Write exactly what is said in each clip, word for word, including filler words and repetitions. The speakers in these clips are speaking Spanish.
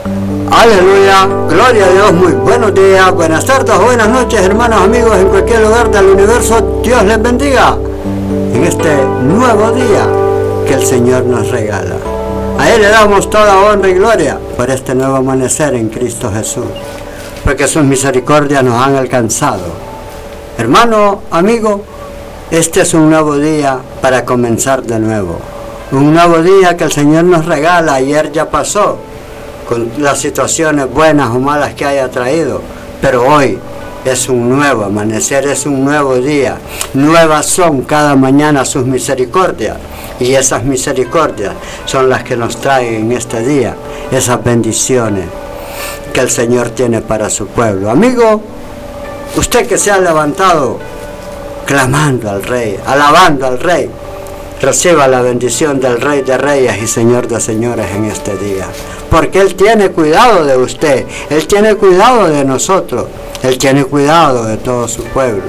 Aleluya, gloria a Dios, muy buenos días, buenas tardes, buenas noches, hermanos, amigos, en cualquier lugar del universo. Dios les bendiga en este nuevo día que el Señor nos regala. A Él le damos toda honra y gloria por este nuevo amanecer en Cristo Jesús, porque sus misericordias nos han alcanzado. Hermano, amigo, este es un nuevo día para comenzar de nuevo. Un nuevo día que el Señor nos regala. Ayer ya pasó, con las situaciones buenas o malas que haya traído, pero hoy es un nuevo amanecer, es un nuevo día. Nuevas son cada mañana sus misericordias, y esas misericordias son las que nos traen en este día esas bendiciones que el Señor tiene para su pueblo. Amigo, usted que se ha levantado clamando al Rey, alabando al Rey, reciba la bendición del Rey de Reyes y Señor de Señores en este día, porque Él tiene cuidado de usted, Él tiene cuidado de nosotros, Él tiene cuidado de todo su pueblo.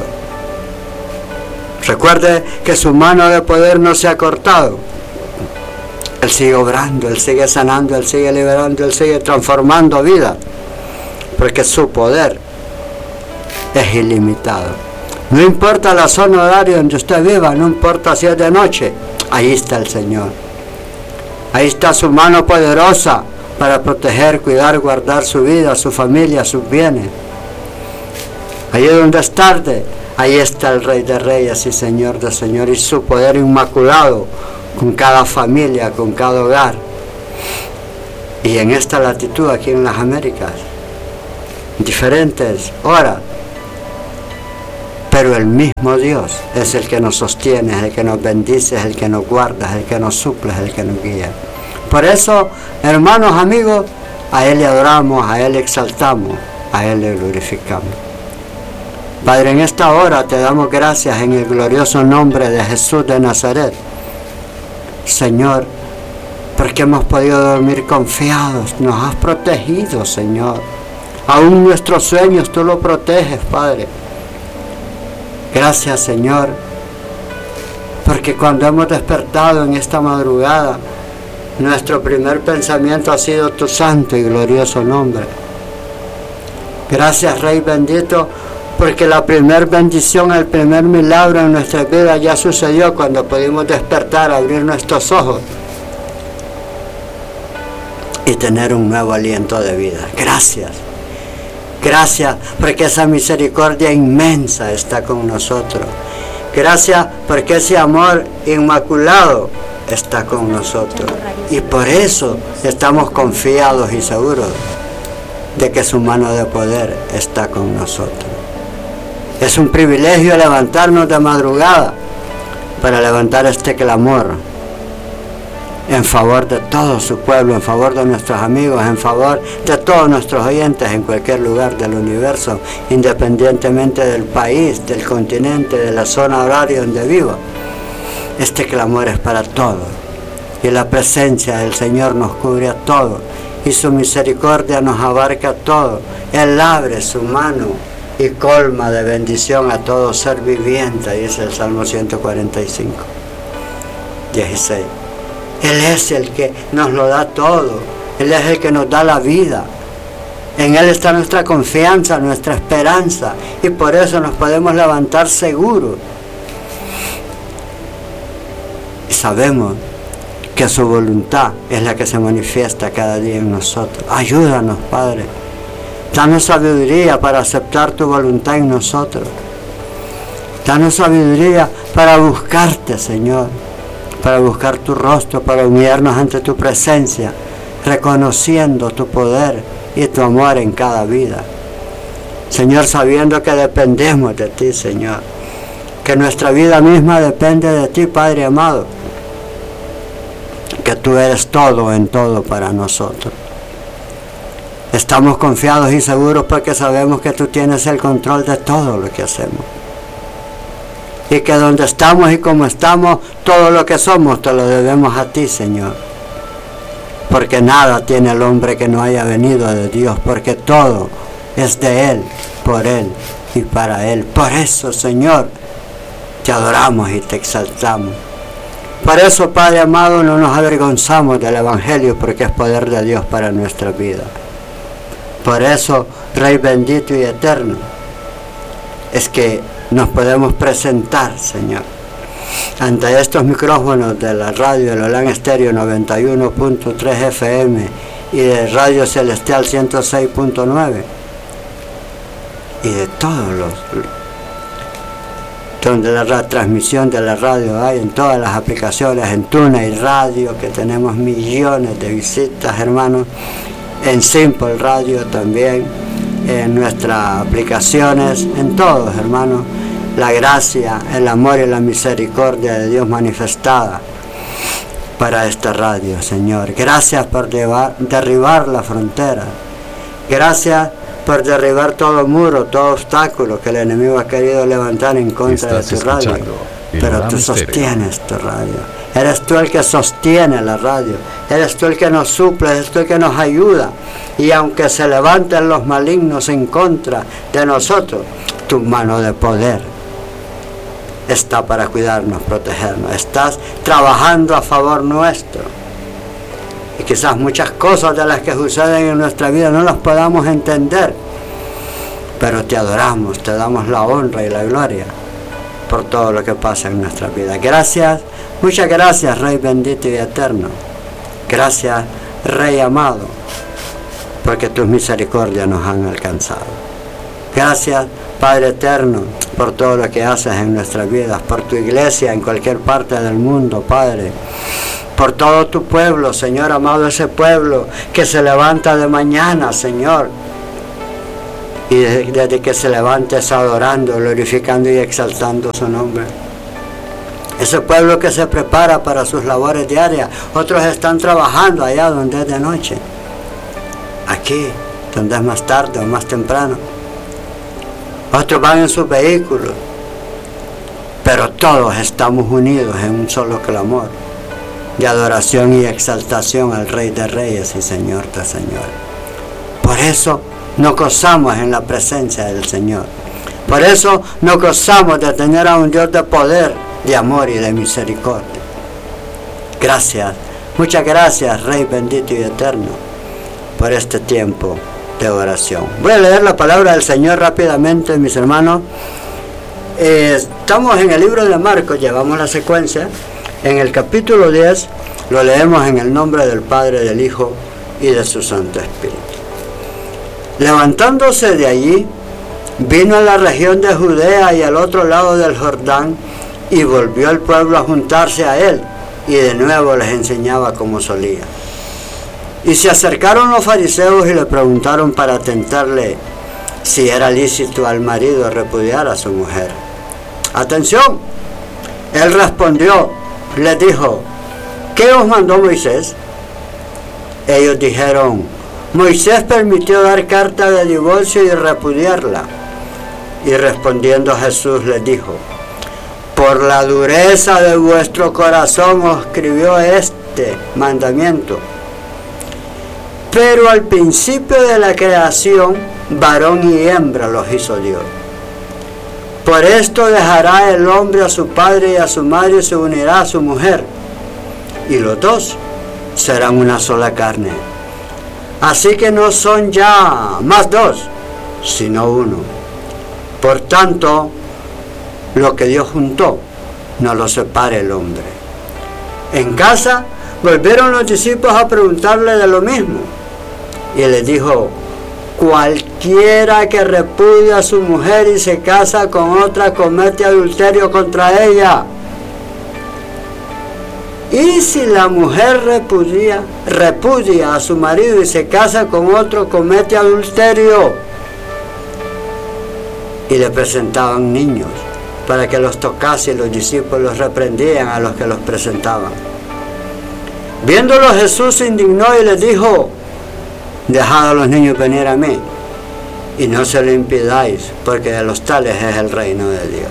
Recuerde que su mano de poder no se ha cortado. Él sigue obrando, Él sigue sanando, Él sigue liberando, Él sigue transformando vidas, porque su poder es ilimitado. No importa la zona horaria donde usted viva, no importa si es de noche, ahí está el Señor. Ahí está su mano poderosa para proteger, cuidar, guardar su vida, su familia, sus bienes. Ahí donde es tarde, ahí está el Rey de Reyes y Señor de Señores, y su poder inmaculado con cada familia, con cada hogar. Y en esta latitud aquí en las Américas, diferentes horas, pero el mismo Dios es el que nos sostiene, es el que nos bendice, es el que nos guarda, es el que nos suple, es el que nos guía. Por eso, hermanos, amigos, a Él le adoramos, a Él le exaltamos, a Él le glorificamos. Padre, en esta hora te damos gracias en el glorioso nombre de Jesús de Nazaret. Señor, porque hemos podido dormir confiados, nos has protegido, Señor. Aún nuestros sueños tú los proteges, Padre. Gracias, Señor, porque cuando hemos despertado en esta madrugada, nuestro primer pensamiento ha sido tu santo y glorioso nombre. Gracias, Rey bendito, porque la primer bendición, el primer milagro en nuestra vida ya sucedió cuando pudimos despertar, abrir nuestros ojos y tener un nuevo aliento de vida. Gracias. Gracias porque esa misericordia inmensa está con nosotros. Gracias porque ese amor inmaculado está con nosotros. Y por eso estamos confiados y seguros de que su mano de poder está con nosotros. Es un privilegio levantarnos de madrugada para levantar este clamor en favor de todo su pueblo, en favor de nuestros amigos, en favor de todos nuestros oyentes en cualquier lugar del universo, independientemente del país, del continente, de la zona horaria donde viva. Este clamor es para todos, y la presencia del Señor nos cubre a todos, y su misericordia nos abarca a todos. Él abre su mano y colma de bendición a todo ser viviente, dice el Salmo ciento cuarenta y cinco, dieciséis. Él es el que nos lo da todo. Él es el que nos da la vida. En Él está nuestra confianza, nuestra esperanza. Y por eso nos podemos levantar seguros. Y sabemos que su voluntad es la que se manifiesta cada día en nosotros. Ayúdanos, Padre. Danos sabiduría para aceptar tu voluntad en nosotros. Danos sabiduría para buscarte, Señor. Para buscar tu rostro, para humillarnos ante tu presencia, reconociendo tu poder y tu amor en cada vida. Señor, sabiendo que dependemos de ti, Señor, que nuestra vida misma depende de ti, Padre amado, que tú eres todo en todo para nosotros. Estamos confiados y seguros porque sabemos que tú tienes el control de todo lo que hacemos. Y que donde estamos y como estamos, todo lo que somos te lo debemos a ti, Señor. Porque nada tiene el hombre que no haya venido de Dios, porque todo es de Él, por Él y para Él. Por eso, Señor, te adoramos y te exaltamos. Por eso, Padre amado, no nos avergonzamos del Evangelio, porque es poder de Dios para nuestra vida. Por eso, Rey bendito y eterno, es que nos podemos presentar, Señor, ante estos micrófonos de la radio de Olán Estéreo noventa y uno punto tres F M y de Radio Celestial ciento seis punto nueve y de todos los donde la transmisión de la radio hay en todas las aplicaciones, en Tuna y Radio, que tenemos millones de visitas, hermanos, en Simple Radio también, en nuestras aplicaciones, en todos, hermanos, la gracia, el amor y la misericordia de Dios manifestada para esta radio, Señor. Gracias por derribar, derribar la frontera. Gracias por derribar todo muro, todo obstáculo que el enemigo ha querido levantar en contra de tu radio. Pero tú sostienes tu radio. Eres tú el que sostiene la radio. Eres tú el que nos suple, eres tú el que nos ayuda. Y aunque se levanten los malignos en contra de nosotros, tu mano de poder está para cuidarnos, protegernos. Estás trabajando a favor nuestro. Y quizás muchas cosas de las que suceden en nuestra vida no las podamos entender, pero te adoramos, te damos la honra y la gloria por todo lo que pasa en nuestra vida. Gracias, muchas gracias, Rey bendito y eterno. Gracias, Rey amado, porque tus misericordias nos han alcanzado. Gracias, Padre eterno, por todo lo que haces en nuestras vidas, por tu iglesia en cualquier parte del mundo, Padre. Por todo tu pueblo, Señor amado, ese pueblo que se levanta de mañana, Señor. Y desde, desde que se levanta es adorando, glorificando y exaltando su nombre. Ese pueblo que se prepara para sus labores diarias. Otros están trabajando allá donde es de noche. Aquí, donde es más tarde o más temprano. Otros van en sus vehículos. Pero todos estamos unidos en un solo clamor de adoración y exaltación al Rey de Reyes y Señor de Señores. Por eso nos gozamos en la presencia del Señor. Por eso nos gozamos de tener a un Dios de poder, de amor y de misericordia. Gracias, muchas gracias, Rey bendito y eterno, por este tiempo de oración. Voy a leer la palabra del Señor rápidamente, mis hermanos. Eh, estamos en el libro de Marcos, llevamos la secuencia. En el capítulo diez lo leemos en el nombre del Padre, del Hijo y de su Santo Espíritu. Levantándose de allí, vino a la región de Judea y al otro lado del Jordán, y volvió el pueblo a juntarse a él, y de nuevo les enseñaba como solía. Y se acercaron los fariseos y le preguntaron para tentarle si era lícito al marido repudiar a su mujer. ¡Atención! Él respondió, les dijo, ¿qué os mandó Moisés? Ellos dijeron, Moisés permitió dar carta de divorcio y repudiarla. Y respondiendo Jesús les dijo, por la dureza de vuestro corazón os escribió este mandamiento. Pero al principio de la creación, varón y hembra los hizo Dios. Por esto dejará el hombre a su padre y a su madre y se unirá a su mujer, y los dos serán una sola carne. Así que no son ya más dos, sino uno. Por tanto, lo que Dios juntó, no lo separe el hombre. En casa volvieron los discípulos a preguntarle de lo mismo, y les dijo, cualquiera que repudia a su mujer y se casa con otra comete adulterio contra ella. Y si la mujer repudia, repudia a su marido y se casa con otro, comete adulterio. Y le presentaban niños para que los tocase, y los discípulos reprendían a los que los presentaban. Viéndolo, Jesús se indignó y les dijo, dejad a los niños venir a mí, y no se lo impidáis, porque de los tales es el reino de Dios.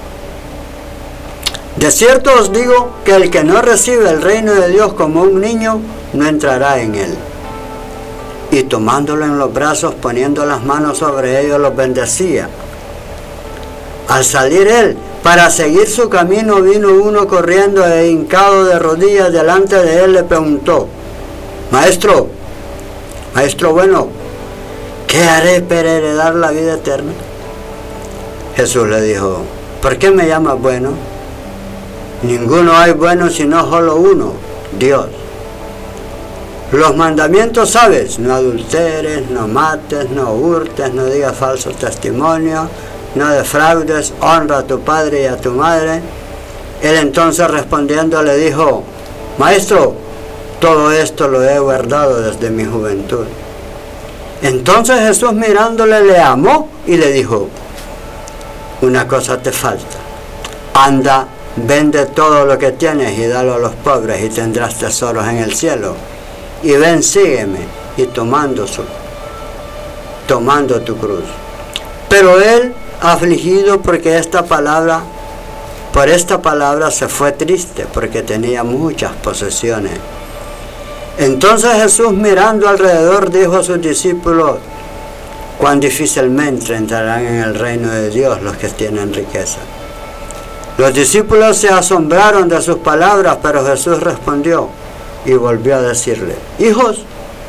De cierto os digo que el que no recibe el reino de Dios como un niño, no entrará en él. Y tomándolo en los brazos, poniendo las manos sobre ellos, los bendecía. Al salir él, para seguir su camino, vino uno corriendo e hincado de rodillas delante de él, le preguntó, Maestro, Maestro bueno, ¿qué haré para heredar la vida eterna? Jesús le dijo, ¿por qué me llamas bueno? Ninguno hay bueno sino solo uno, Dios. Los mandamientos sabes, no adulteres, no mates, no hurtes, no digas falso testimonio, no defraudes, honra a tu padre y a tu madre. Él entonces respondiendo le dijo, Maestro, todo esto lo he guardado desde mi juventud. Entonces Jesús mirándole le amó y le dijo, una cosa te falta, anda, vende todo lo que tienes y dalo a los pobres y tendrás tesoros en el cielo. Y ven, sígueme, y tomando, su, tomando tu cruz. Pero él, afligido porque esta palabra, por esta palabra se fue triste, porque tenía muchas posesiones. Entonces Jesús, mirando alrededor, dijo a sus discípulos, cuán difícilmente entrarán en el reino de Dios los que tienen riqueza. Los discípulos se asombraron de sus palabras, pero Jesús respondió y volvió a decirle, hijos,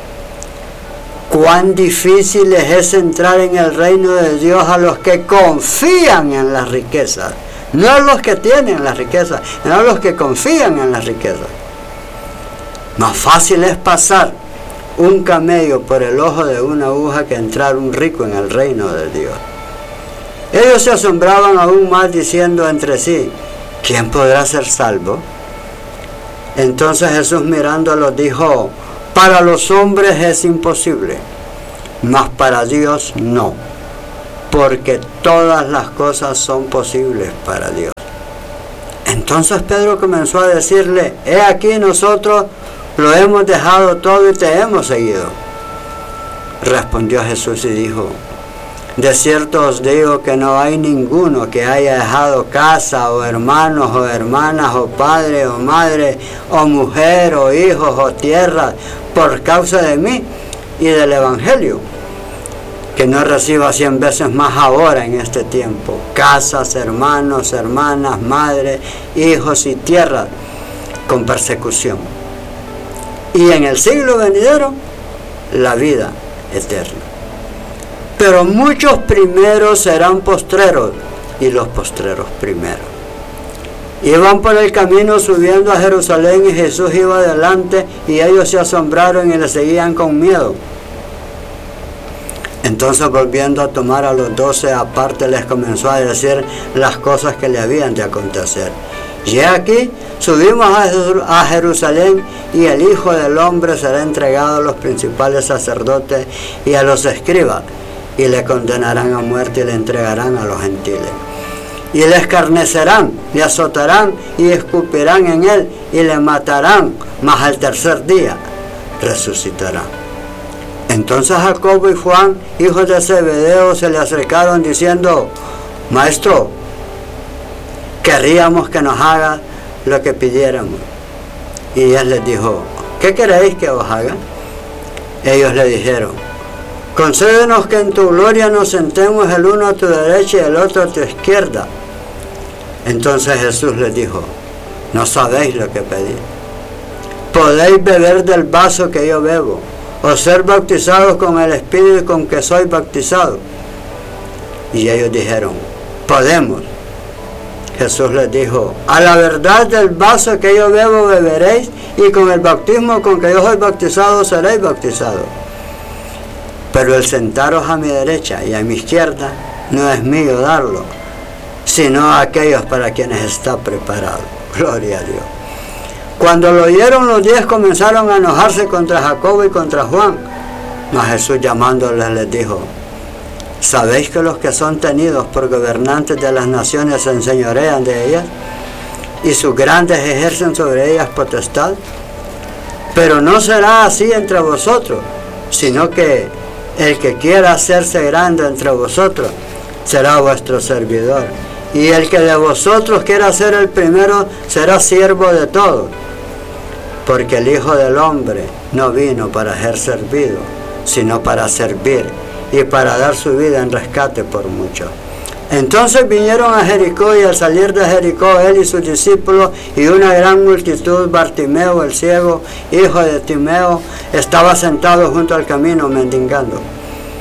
cuán difícil es entrar en el reino de Dios a los que confían en las riquezas, no a los que tienen las riquezas, no a los que confían en las riquezas. Más fácil es pasar un camello por el ojo de una aguja que entrar un rico en el reino de Dios. Ellos se asombraban aún más diciendo entre sí, ¿quién podrá ser salvo? Entonces Jesús mirándolos dijo, para los hombres es imposible, mas para Dios no, porque todas las cosas son posibles para Dios. Entonces Pedro comenzó a decirle, he aquí nosotros lo hemos dejado todo y te hemos seguido. Respondió Jesús y dijo, de cierto os digo que no hay ninguno que haya dejado casa, o hermanos, o hermanas, o padre, o madre, o mujer, o hijos, o tierra, por causa de mí y del Evangelio, que no reciba cien veces más ahora en este tiempo, casas, hermanos, hermanas, madre, hijos y tierra, con persecución. Y en el siglo venidero, la vida eterna. Pero muchos primeros serán postreros, y los postreros primeros. Iban por el camino subiendo a Jerusalén, y Jesús iba adelante, y ellos se asombraron y le seguían con miedo. Entonces, volviendo a tomar a los doce aparte, les comenzó a decir las cosas que le habían de acontecer. Y aquí subimos a Jerusalén, y el Hijo del Hombre será entregado a los principales sacerdotes y a los escribas, y le condenarán a muerte y le entregarán a los gentiles. Y le escarnecerán, le azotarán y escupirán en él, y le matarán, mas al tercer día resucitará. Entonces Jacobo y Juan, hijos de Zebedeo, se le acercaron diciendo, Maestro, querríamos que nos haga lo que pidiéramos. Y él les dijo, ¿qué queréis que os haga? Ellos le dijeron, concédenos que en tu gloria nos sentemos el uno a tu derecha y el otro a tu izquierda. Entonces Jesús les dijo, no sabéis lo que pedís. ¿Podéis beber del vaso que yo bebo, o ser bautizados con el Espíritu con que soy bautizado? Y ellos dijeron, podemos. Jesús les dijo, a la verdad del vaso que yo bebo beberéis, y con el bautismo con que yo soy bautizado seréis bautizados. Pero el sentaros a mi derecha y a mi izquierda no es mío darlo, sino a aquellos para quienes está preparado. Gloria a Dios. Cuando lo oyeron los diez, comenzaron a enojarse contra Jacobo y contra Juan. Mas Jesús llamándoles les dijo, ¿sabéis que los que son tenidos por gobernantes de las naciones se enseñorean de ellas, y sus grandes ejercen sobre ellas potestad? Pero no será así entre vosotros, sino que el que quiera hacerse grande entre vosotros será vuestro servidor, y el que de vosotros quiera ser el primero será siervo de todos. Porque el Hijo del Hombre no vino para ser servido, sino para servir, y para dar su vida en rescate por muchos. Entonces vinieron a Jericó, y al salir de Jericó él y sus discípulos y una gran multitud, Bartimeo el ciego, hijo de Timeo, estaba sentado junto al camino mendigando.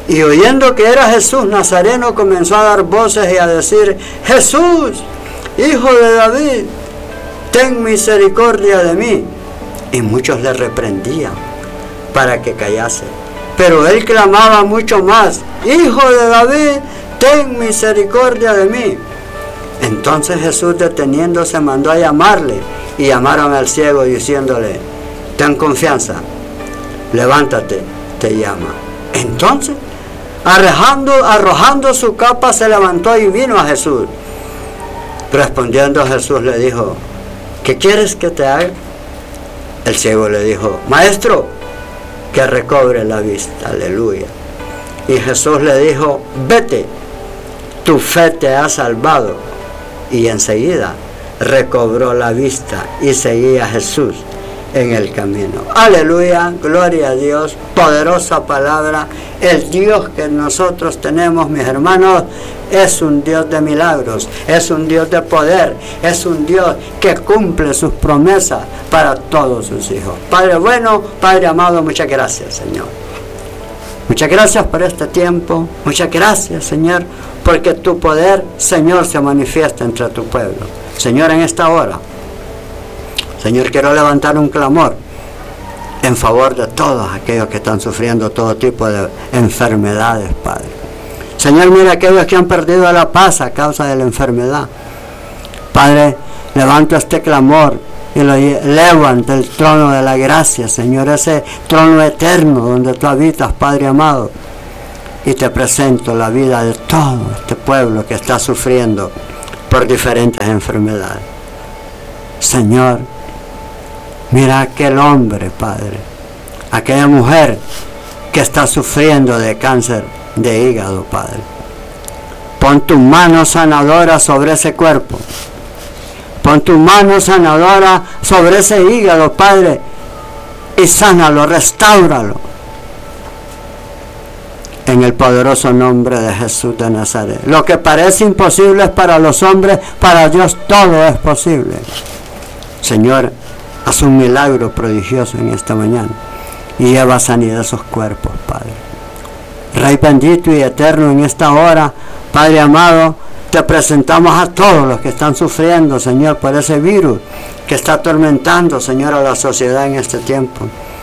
Y oyendo que era Jesús Nazareno, comenzó a dar voces y a decir: Jesús, hijo de David, ten misericordia de mí. Y muchos le reprendían para que callase. Pero él clamaba mucho más: Hijo de David, ten misericordia de mí. Entonces Jesús, deteniéndose, mandó a llamarle, y llamaron al ciego diciéndole: ten confianza, levántate, te llama. Entonces, arrojando, arrojando su capa, se levantó y vino a Jesús. Respondiendo Jesús le dijo: ¿qué quieres que te haga? El ciego le dijo: Maestro, que recobre la vista. Aleluya. Y Jesús le dijo: vete, tu fe te ha salvado. Y enseguida recobró la vista y seguía a Jesús en el camino. Aleluya, gloria a Dios, poderosa palabra. El Dios que nosotros tenemos, mis hermanos, es un Dios de milagros, es un Dios de poder, es un Dios que cumple sus promesas para todos sus hijos. Padre bueno, Padre amado, muchas gracias, Señor. Muchas gracias por este tiempo, muchas gracias, Señor, porque tu poder, Señor, se manifiesta entre tu pueblo. Señor, en esta hora, Señor, quiero levantar un clamor en favor de todos aquellos que están sufriendo todo tipo de enfermedades, Padre. Señor, mira aquellos que han perdido la paz a causa de la enfermedad. Padre, levanto este clamor y lo elevo ante el trono de la gracia, Señor, ese trono eterno donde tú habitas, Padre amado. Y te presento la vida de todo este pueblo que está sufriendo por diferentes enfermedades. Señor, mira aquel hombre, Padre, aquella mujer que está sufriendo de cáncer de hígado, Padre. Pon tu mano sanadora sobre ese cuerpo. Pon tu mano sanadora sobre ese hígado, Padre, y sánalo, restáuralo. En el poderoso nombre de Jesús de Nazaret. Lo que parece imposible es para los hombres, para Dios todo es posible. Señor, haz un milagro prodigioso en esta mañana y lleva sanidad a esos cuerpos, Padre. Rey bendito y eterno, en esta hora, Padre amado, te presentamos a todos los que están sufriendo, Señor, por ese virus que está atormentando, Señor, a la sociedad en este tiempo.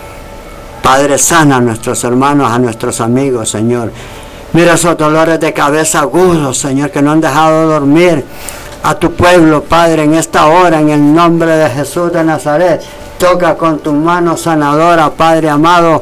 Padre, sana a nuestros hermanos, a nuestros amigos, Señor. Mira esos dolores de cabeza agudos, Señor, que no han dejado dormir a tu pueblo, Padre, en esta hora, en el nombre de Jesús de Nazaret. Toca con tu mano sanadora, Padre amado,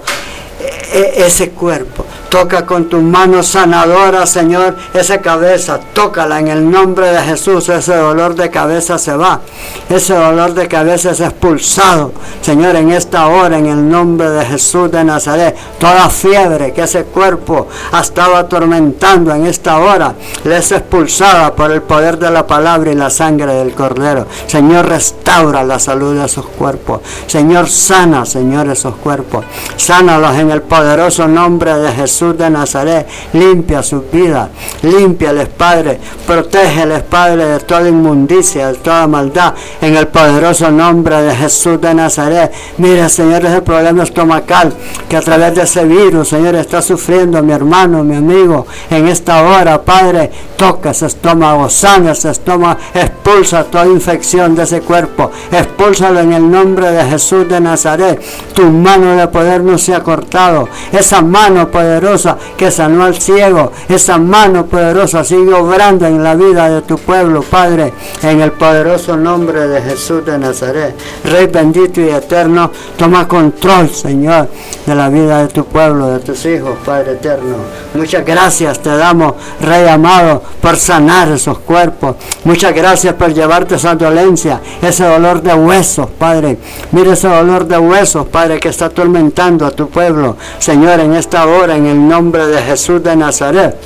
ese cuerpo. Toca con tu mano sanadora, Señor, esa cabeza. Tócala en el nombre de Jesús. Ese dolor de cabeza se va. Ese dolor de cabeza es expulsado, Señor, en esta hora, en el nombre de Jesús de Nazaret. Toda fiebre que ese cuerpo ha estado atormentando en esta hora, le es expulsada por el poder de la palabra y la sangre del Cordero. Señor, restaura la salud de esos cuerpos. Señor, sana, Señor, esos cuerpos. Sánalos en el poderoso nombre de Jesús de Nazaret. Limpia sus vidas, límpiales, Padre, protégeles, Padre, de toda inmundicia, de toda maldad, en el poderoso nombre de Jesús de Nazaret. Mira, Señor, ese problema estomacal que a través de ese virus, Señor, está sufriendo mi hermano, mi amigo, en esta hora, Padre, toca ese estómago, sana ese estómago, expulsa toda infección de ese cuerpo, expúlsalo en el nombre de Jesús de Nazaret. Tu mano de poder no se ha cortado, esa mano poderosa que sanó al ciego, esa mano poderosa sigue obrando en la vida de tu pueblo, Padre, en el poderoso nombre de Jesús de Nazaret. Rey bendito y eterno, toma control, Señor, de la vida de tu pueblo, de tus hijos, Padre eterno. Muchas gracias te damos, Rey amado, por sanar esos cuerpos. Muchas gracias por llevarte esa dolencia, ese dolor de huesos, Padre. Mira ese dolor de huesos, Padre, que está atormentando a tu pueblo, Señor, en esta hora, en el nombre de Jesús de Nazaret.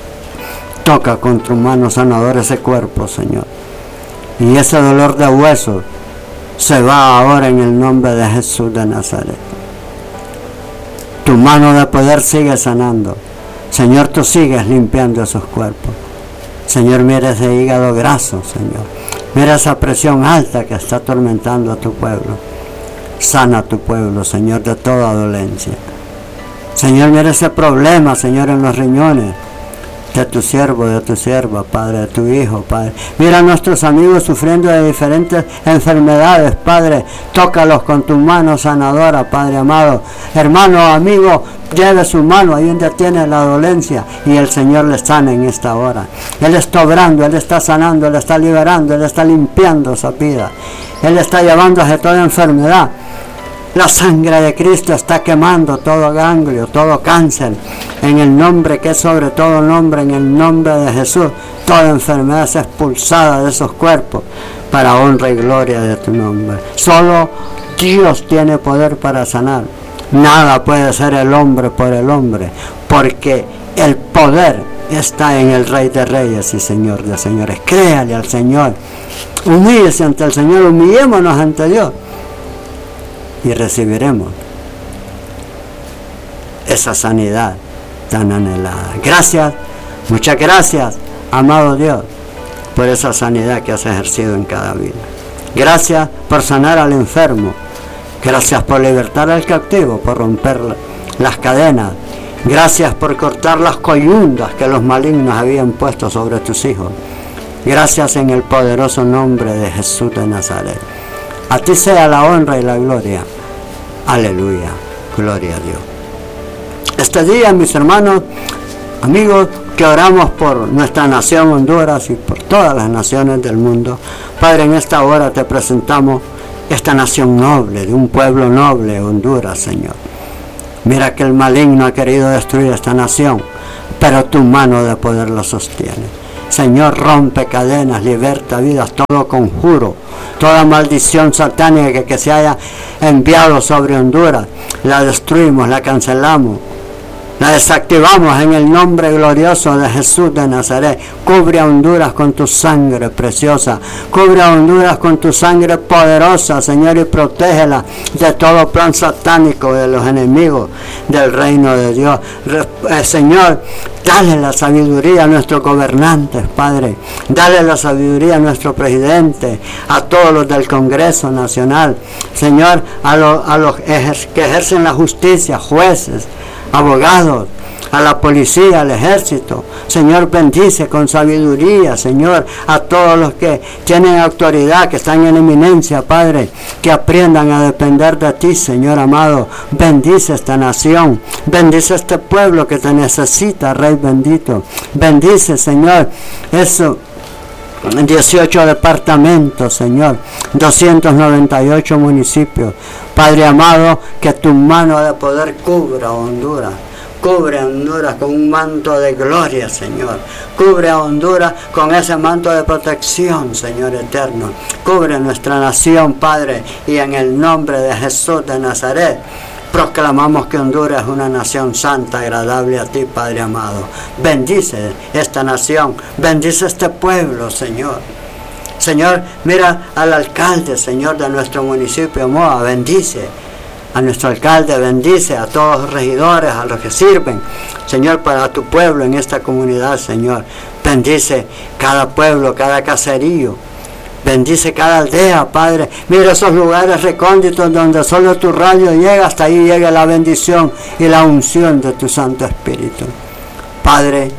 Toca con tu mano sanadora ese cuerpo, Señor. Y ese dolor de huesos se va ahora en el nombre de Jesús de Nazaret. Tu mano de poder sigue sanando. Señor, tú sigues limpiando esos cuerpos. Señor, mira ese hígado graso, Señor. Mira esa presión alta que está atormentando a tu pueblo. Sana a tu pueblo, Señor, de toda dolencia. Señor, mira ese problema, Señor, en los riñones de tu siervo, de tu sierva, Padre, de tu hijo, Padre. Mira a nuestros amigos sufriendo de diferentes enfermedades, Padre. Tócalos con tu mano sanadora, Padre amado. Hermano, amigo, lleve su mano ahí donde tiene la dolencia y el Señor le sana en esta hora. Él está obrando, Él está sanando, Él está liberando, Él está limpiando esa vida. Él está llevándose toda enfermedad. La sangre de Cristo está quemando todo ganglio, todo cáncer, en el nombre que es sobre todo nombre, en el nombre de Jesús. Toda enfermedad es expulsada de esos cuerpos para honra y gloria de tu nombre. Solo Dios tiene poder para sanar. Nada puede hacer el hombre por el hombre, porque el poder está en el Rey de Reyes y Señor de Señores. Créale al Señor, humíllese ante el Señor, humillémonos ante Dios y recibiremos esa sanidad tan anhelada. Gracias, muchas gracias, amado Dios, por esa sanidad que has ejercido en cada vida. Gracias por sanar al enfermo. Gracias por libertar al cautivo, por romper las cadenas. Gracias por cortar las coyundas que los malignos habían puesto sobre tus hijos. Gracias en el poderoso nombre de Jesús de Nazaret. A ti sea la honra y la gloria. Aleluya. Gloria a Dios. Este día, mis hermanos, amigos, que oramos por nuestra nación Honduras y por todas las naciones del mundo. Padre, en esta hora te presentamos esta nación noble, de un pueblo noble, Honduras, Señor. Mira que el maligno ha querido destruir esta nación, pero tu mano de poder la sostiene. Señor, rompe cadenas, liberta vidas, todo conjuro, toda maldición satánica que, que se haya enviado sobre Honduras, la destruimos, la cancelamos, la desactivamos en el nombre glorioso de Jesús de Nazaret. Cubre a Honduras con tu sangre preciosa. Cubre a Honduras con tu sangre poderosa, Señor, y protégela de todo plan satánico de los enemigos del reino de Dios. Eh, Señor, dale la sabiduría a nuestros gobernantes, Padre. Dale la sabiduría a nuestro presidente, a todos los del Congreso Nacional. Señor, a, lo, a los ejer- que ejercen la justicia, jueces, abogados, a la policía, al ejército. Señor, bendice con sabiduría, Señor, a todos los que tienen autoridad, que están en eminencia, Padre, que aprendan a depender de ti, Señor amado. Bendice esta nación, bendice este pueblo que te necesita, Rey bendito. Bendice, Señor, eso. dieciocho departamentos, Señor, doscientos noventa y ocho municipios. Padre amado, que tu mano de poder cubra a Honduras. Cubre a Honduras con un manto de gloria, Señor. Cubre a Honduras con ese manto de protección, Señor eterno. Cubre nuestra nación, Padre, y en el nombre de Jesús de Nazaret, proclamamos que Honduras es una nación santa, agradable a ti, Padre amado. Bendice esta nación, bendice este pueblo, Señor. Señor, mira al alcalde, Señor, de nuestro municipio, Moa, bendice a nuestro alcalde, bendice a todos los regidores, a los que sirven, Señor, para tu pueblo en esta comunidad, Señor. Bendice cada pueblo, cada caserío. Bendice cada aldea, Padre. Mira esos lugares recónditos donde solo tu rayo llega, hasta ahí llega la bendición y la unción de tu Santo Espíritu. Padre,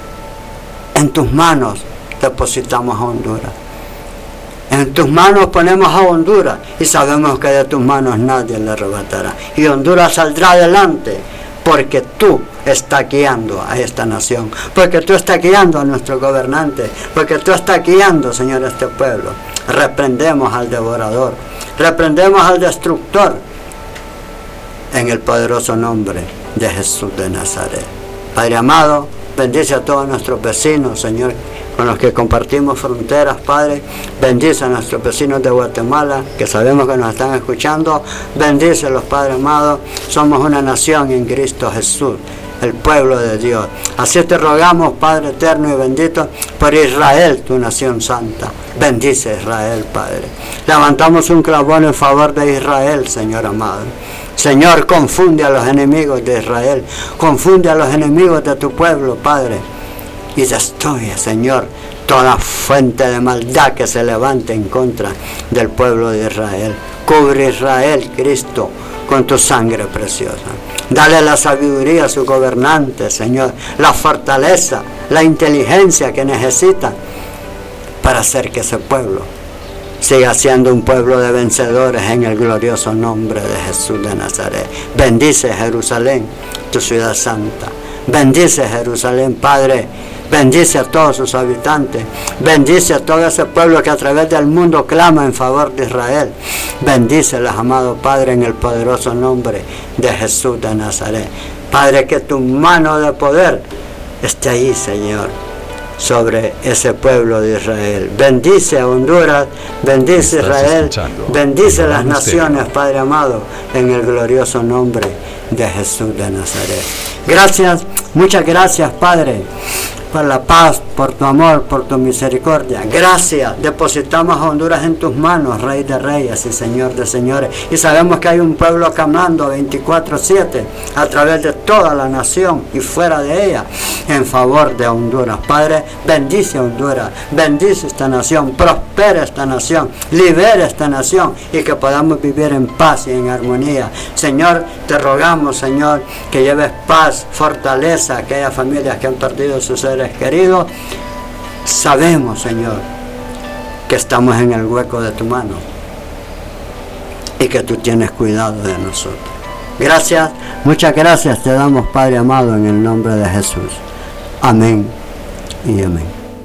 en tus manos depositamos a Honduras. En tus manos ponemos a Honduras y sabemos que de tus manos nadie le arrebatará. Y Honduras saldrá adelante porque tú estás guiando a esta nación, porque tú estás guiando a nuestros gobernantes, porque tú estás guiando, Señor, a este pueblo. Reprendemos al devorador, reprendemos al destructor en el poderoso nombre de Jesús de Nazaret. Padre amado, bendice a todos nuestros vecinos, Señor, con los que compartimos fronteras, Padre. Bendice a nuestros vecinos de Guatemala, que sabemos que nos están escuchando. Bendícelos, Padre amado. Somos una nación en Cristo Jesús, el pueblo de Dios. Así te rogamos, Padre eterno y bendito, por Israel, tu nación santa. Bendice a Israel, Padre. Levantamos un clamor en favor de Israel, Señor amado. Señor, confunde a los enemigos de Israel, confunde a los enemigos de tu pueblo, Padre, y destruye, Señor, toda fuente de maldad que se levante en contra del pueblo de Israel. Cubre Israel, Cristo, con tu sangre preciosa. Dale la sabiduría a sus gobernantes, Señor, la fortaleza, la inteligencia que necesitan para hacer que ese pueblo siga siendo un pueblo de vencedores en el glorioso nombre de Jesús de Nazaret. Bendice Jerusalén, tu ciudad santa. Bendice Jerusalén, Padre. Bendice a todos sus habitantes. Bendice a todo ese pueblo que a través del mundo clama en favor de Israel. Bendíceles, amado Padre, en el poderoso nombre de Jesús de Nazaret. Padre, que tu mano de poder esté ahí, Señor, sobre ese pueblo de Israel. Bendice a Honduras, bendice a Israel, bendice las naciones, Padre amado, en el glorioso nombre de Jesús de Nazaret. Gracias, muchas gracias, Padre, por la paz, por tu amor, por tu misericordia. Gracias, depositamos a Honduras en tus manos, Rey de Reyes y Señor de Señores. Y sabemos que hay un pueblo clamando veinticuatro siete a través de toda la nación y fuera de ella en favor de Honduras. Padre, bendice a Honduras, bendice esta nación, prospera esta nación, libera esta nación y que podamos vivir en paz y en armonía. Señor, te rogamos, Señor, que lleves paz, fortaleza a aquellas familias que han perdido sus seres queridos. Sabemos, Señor, que estamos en el hueco de tu mano y que tú tienes cuidado de nosotros. Gracias, muchas gracias te damos, Padre amado, en el nombre de Jesús. Amén y amén.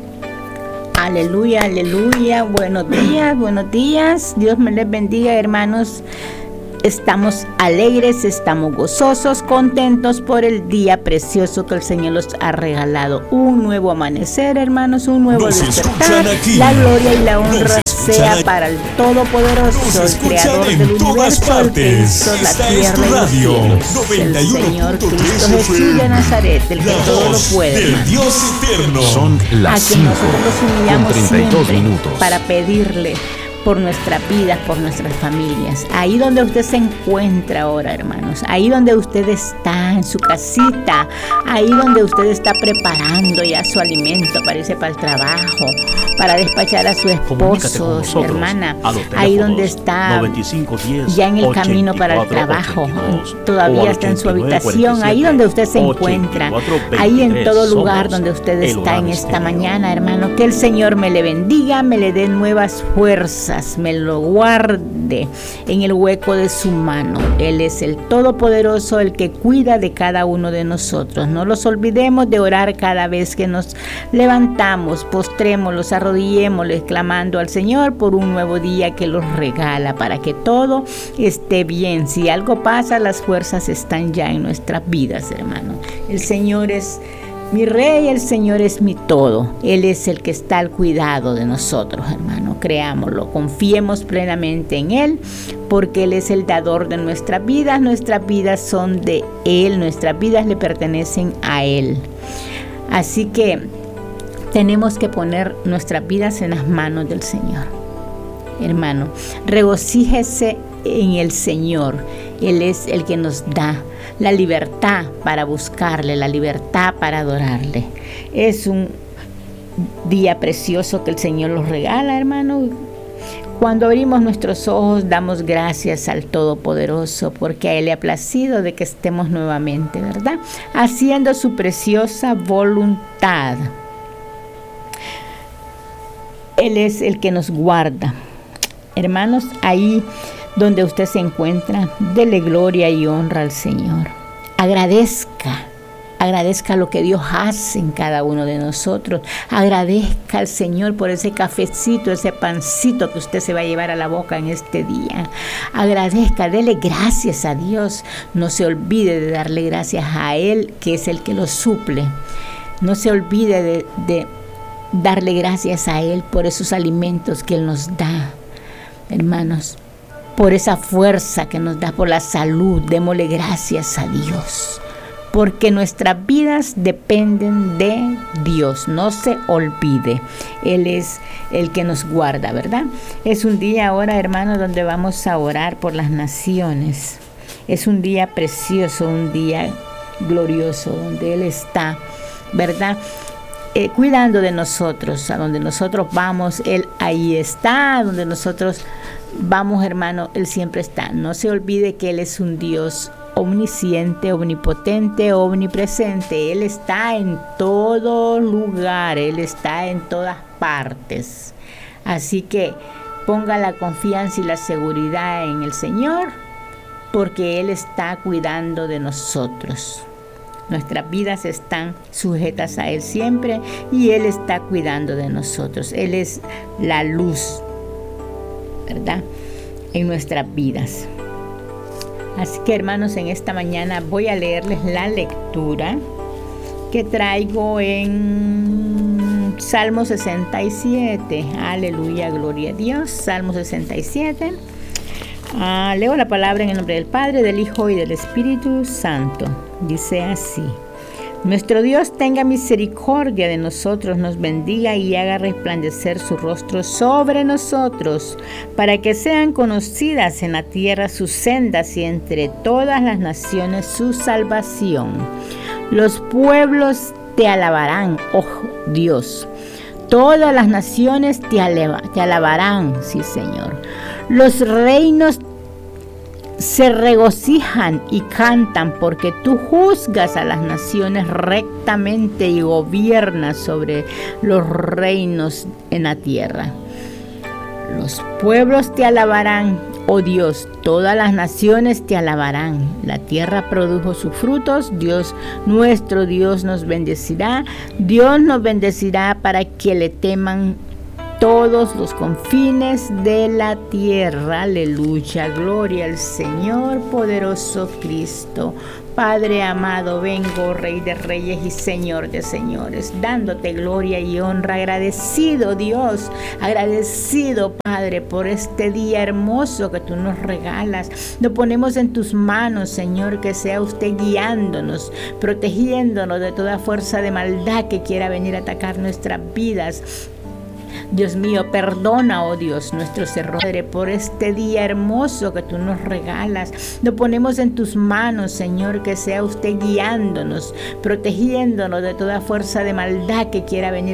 Aleluya, aleluya. Buenos días, buenos días. Dios me les bendiga, hermanos. Estamos alegres, estamos gozosos, contentos por el día precioso que el Señor nos ha regalado. Un nuevo amanecer, hermanos, un nuevo nos despertar. La gloria y la honra sea aquí para el Todopoderoso, el Creador del universo, el que hizo la tierra y los cielos, el Señor Cristo Jesús de Nazaret, el que todo lo puede. Del Dios eterno. Son las cinco con treinta y dos minutos. Para pedirle por nuestra vida, por nuestras familias. Ahí donde usted se encuentra ahora, hermanos, ahí donde usted está en su casita, ahí donde usted está preparando ya su alimento para irse para el trabajo, para despachar a su esposo, su hermana, ahí donde está ya en el camino para el trabajo, todavía está en su habitación, ahí donde usted se encuentra, ahí en todo lugar donde usted está en esta mañana, hermano, que el Señor me le bendiga, me le dé nuevas fuerzas, me lo guarde en el hueco de su mano. Él es el Todopoderoso, el que cuida de cada uno de nosotros. No los olvidemos de orar cada vez que nos levantamos, postrémoslos, arrodillémosles, clamando al Señor por un nuevo día que los regala, para que todo esté bien. Si algo pasa, las fuerzas están ya en nuestras vidas, hermano. El Señor es mi Rey, el Señor es mi todo. Él es el que está al cuidado de nosotros, hermano. Creámoslo, confiemos plenamente en Él, porque Él es el dador de nuestras vidas. Nuestras vidas son de Él, nuestras vidas le pertenecen a Él. Así que tenemos que poner nuestras vidas en las manos del Señor. Hermano, regocíjese en el Señor. Él es el que nos da la libertad para buscarle, la libertad para adorarle. Es un día precioso que el Señor nos regala, hermano. Cuando abrimos nuestros ojos, damos gracias al Todopoderoso, porque a Él le ha placido de que estemos nuevamente, ¿verdad?, haciendo su preciosa voluntad. Él es el que nos guarda. Hermanos, ahí donde usted se encuentra, dele gloria y honra al Señor. Agradezca, agradezca lo que Dios hace en cada uno de nosotros. Agradezca al Señor por ese cafecito, ese pancito que usted se va a llevar a la boca en este día. Agradezca, dele gracias a Dios. No se olvide de darle gracias a Él, que es el que lo suple. No se olvide de, de darle gracias a Él por esos alimentos que Él nos da, hermanos, por esa fuerza que nos da, por la salud. Démosle gracias a Dios, porque nuestras vidas dependen de Dios. No se olvide, Él es el que nos guarda, ¿verdad? Es un día ahora, hermanos, donde vamos a orar por las naciones. Es un día precioso, un día glorioso, donde Él está, ¿verdad?, Eh, cuidando de nosotros. A donde nosotros vamos, Él ahí está. Donde nosotros vamos, hermano, Él siempre está. No se olvide que Él es un Dios omnisciente, omnipotente, omnipresente. Él está en todo lugar, Él está en todas partes. Así que ponga la confianza y la seguridad en el Señor, porque Él está cuidando de nosotros. Nuestras vidas están sujetas a Él siempre y Él está cuidando de nosotros. Él es la luz, ¿verdad?, en nuestras vidas. Así que, hermanos, en esta mañana voy a leerles la lectura que traigo en Salmo sesenta y siete. Aleluya, gloria a Dios. Salmo sesenta y siete. Ah, leo la palabra en el nombre del Padre, del Hijo y del Espíritu Santo. Dice así: Nuestro Dios tenga misericordia de nosotros, nos bendiga y haga resplandecer su rostro sobre nosotros, para que sean conocidas en la tierra sus sendas y entre todas las naciones su salvación. Los pueblos te alabarán, oh Dios. Todas las naciones te, alaba, te alabarán, sí, Señor. Los reinos se regocijan y cantan, porque tú juzgas a las naciones rectamente y gobiernas sobre los reinos en la tierra. Los pueblos te alabarán, oh Dios, todas las naciones te alabarán. La tierra produjo sus frutos, Dios, nuestro Dios nos bendecirá. Dios nos bendecirá para que le teman todos los confines de la tierra. Aleluya, gloria al Señor, poderoso Cristo. Padre amado, vengo, Rey de Reyes y Señor de Señores, dándote gloria y honra, agradecido Dios, agradecido Padre por este día hermoso que tú nos regalas. Lo ponemos en tus manos, Señor, que sea usted guiándonos, protegiéndonos de toda fuerza de maldad que quiera venir a atacar nuestras vidas. Dios mío, perdona, oh Dios, nuestros errores por este día hermoso que tú nos regalas. Lo ponemos en tus manos, Señor, que sea usted guiándonos, protegiéndonos de toda fuerza de maldad que quiera venir